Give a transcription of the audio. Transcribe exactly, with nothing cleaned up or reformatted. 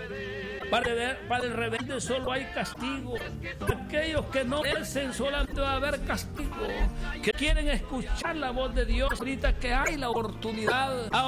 Para el, para el rebelde solo hay castigo. Aquellos que no merecen solamente va a haber castigo. Que quieren escuchar la voz de Dios ahorita que hay la oportunidad.